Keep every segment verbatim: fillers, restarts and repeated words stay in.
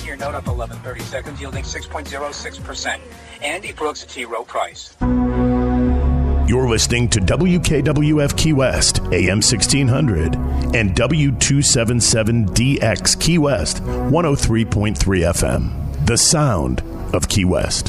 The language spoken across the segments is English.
ten-year note up eleven thirty seconds, yielding six point zero six percent. Andy Brooks, T. Rowe Price. You're listening to W K W F Key West, A M sixteen hundred, and W two seventy-seven D X Key West, one oh three point three F M. The sound of Key West.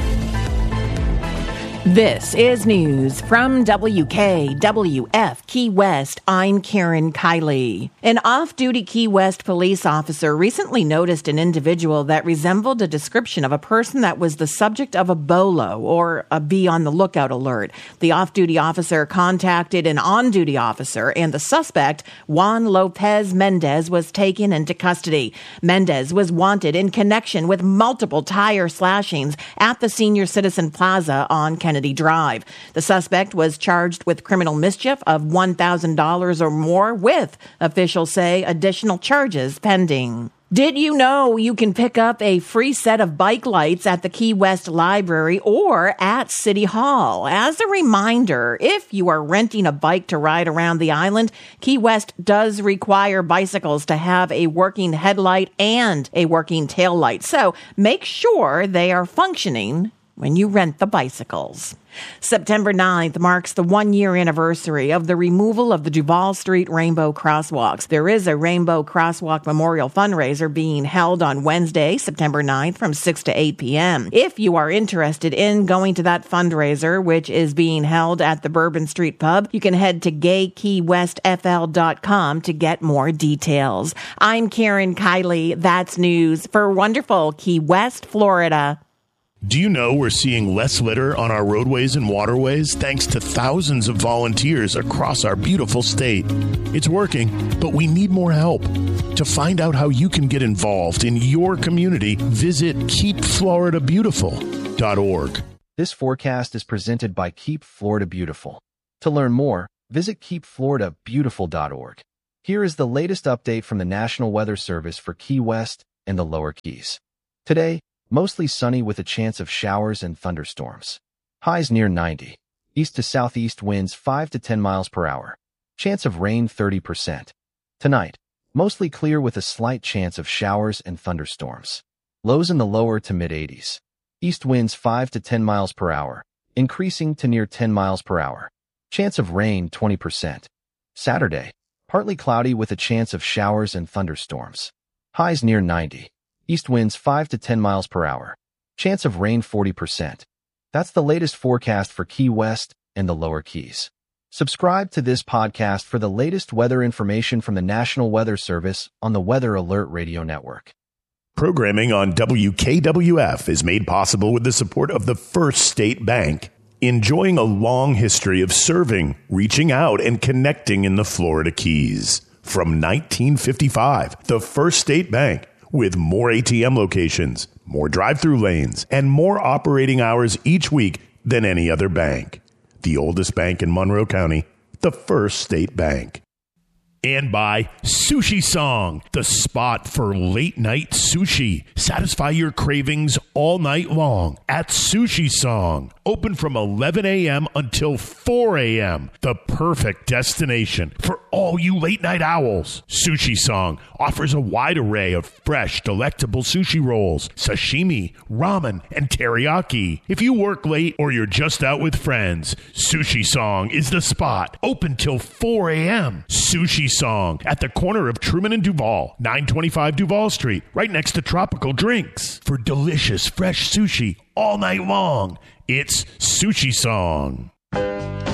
This is news from W K W F Key West. I'm Karen Kiley. An off-duty Key West police officer recently noticed an individual that resembled a description of a person that was the subject of a BOLO, or a Be on the Lookout alert. The off-duty officer contacted an on-duty officer, and the suspect, Juan Lopez Mendez, was taken into custody. Mendez was wanted in connection with multiple tire slashings at the Senior Citizen Plaza on Kennedy Drive. The suspect was charged with criminal mischief of one thousand dollars or more, with, officials say, additional charges pending. Did you know you can pick up a free set of bike lights at the Key West Library or at City Hall? As a reminder, if you are renting a bike to ride around the island, Key West does require bicycles to have a working headlight and a working tail light. So make sure they are functioning when you rent the bicycles. September ninth marks the one-year anniversary of the removal of the Duval Street Rainbow Crosswalks. There is a Rainbow Crosswalk Memorial fundraiser being held on Wednesday, September ninth from six to eight p.m. If you are interested in going to that fundraiser, which is being held at the Bourbon Street Pub, you can head to gay key west f l dot com to get more details. I'm Karen Kiley. That's news for wonderful Key West, Florida. Do you know we're seeing less litter on our roadways and waterways thanks to thousands of volunteers across our beautiful state? It's working, but we need more help. To find out how you can get involved in your community, visit keep florida beautiful dot org. This forecast is presented by Keep Florida Beautiful. To learn more, visit keep florida beautiful dot org. Here is the latest update from the National Weather Service for Key West and the Lower Keys. Today, mostly sunny with a chance of showers and thunderstorms. Highs near ninety. East to southeast winds five to ten miles per hour. Chance of rain thirty percent. Tonight, mostly clear with a slight chance of showers and thunderstorms. Lows in the lower to mid-eighties. East winds five to ten miles per hour, increasing to near ten miles per hour. Chance of rain twenty percent. Saturday, partly cloudy with a chance of showers and thunderstorms. Highs near ninety. East winds five to ten miles per hour. Chance of rain forty percent. That's the latest forecast for Key West and the Lower Keys. Subscribe to this podcast for the latest weather information from the National Weather Service on the Weather Alert Radio Network. Programming on W K W F is made possible with the support of the First State Bank, enjoying a long history of serving, reaching out, and connecting in the Florida Keys. From nineteen fifty-five, the First State Bank, with more A T M locations, more drive-through lanes, and more operating hours each week than any other bank. The oldest bank in Monroe County, the First State Bank. And by Sushi Song, the spot for late-night sushi. Satisfy your cravings all night long at Sushi Song. Open from eleven a.m. until four a.m. The perfect destination for all you late-night owls. Sushi Song offers a wide array of fresh, delectable sushi rolls, sashimi, ramen, and teriyaki. If you work late or you're just out with friends, Sushi Song is the spot. Open till four a.m. Sushi Song at the corner of Truman and Duval, nine twenty-five Duval Street, right next to Tropical Drinks. For delicious, fresh sushi all night long, it's Sushi Song.